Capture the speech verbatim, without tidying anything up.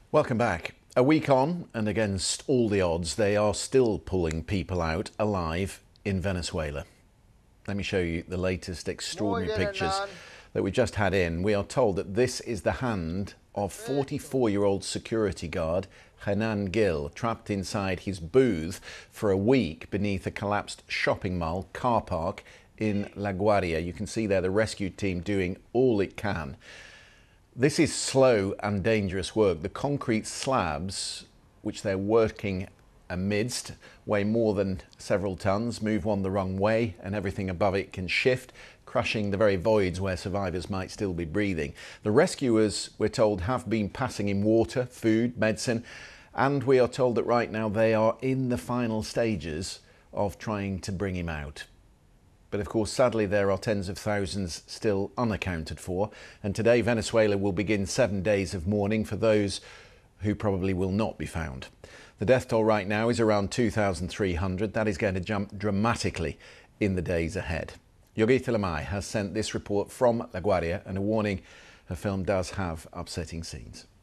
Welcome back. A week on, and against all the odds, they are still pulling people out alive in Venezuela. Let me show you the latest extraordinary pictures that we just had in. We are told that this is the hand of forty-four-year-old security guard Hernan Gil, trapped inside his booth for a week beneath a collapsed shopping mall car park in La Guaria. You can see there the rescue team doing all it can. This is slow and dangerous work. The concrete slabs, which they're working amidst, weigh more than several tons, move one the wrong way, and everything above it can shift, crushing the very voids where survivors might still be breathing. The rescuers, we're told, have been passing in water, food, medicine, and we are told that right now they are in the final stages of trying to bring him out. But of course, sadly, there are tens of thousands still unaccounted for. And today, Venezuela will begin seven days of mourning for those who probably will not be found. The death toll right now is around two thousand three hundred. That is going to jump dramatically in the days ahead. Yorgita Lamay has sent this report from La Guaria, and a warning: her film does have upsetting scenes.